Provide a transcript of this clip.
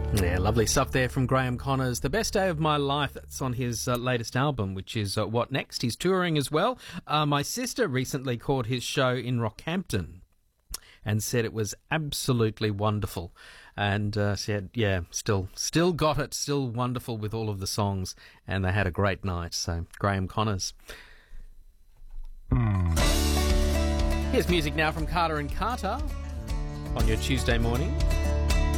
Yeah, lovely stuff there from Graham Connors. The Best Day of My Life, that's on his latest album, which is What Next. He's touring as well. My sister recently caught his show in Rockhampton and said it was absolutely wonderful. And said, yeah, still got it, still wonderful with all of the songs. And they had a great night. So, Graham Connors. Here's music now from Carter and Carter on your Tuesday morning.